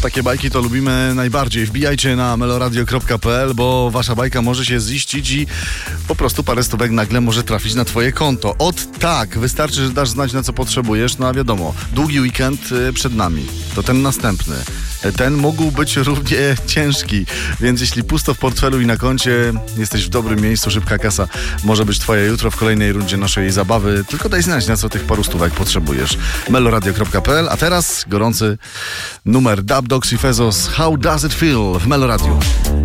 takie bajki to lubimy najbardziej. Wbijajcie na meloradio.pl, bo wasza bajka może się ziścić i po prostu parę stówek nagle może trafić na twoje konto. Tak, wystarczy, że dasz znać, na co potrzebujesz. No a wiadomo, długi weekend przed nami. To ten następny. Ten mógł być równie ciężki, więc jeśli pusto w portfelu i na koncie, jesteś w dobrym miejscu, szybka kasa może być twoja jutro w kolejnej rundzie naszej zabawy. Tylko daj znać, na co tych paru stówek potrzebujesz. meloradio.pl, a teraz gorący numer Dub Dogs i Fezos, How Does It Feel w Meloradiu.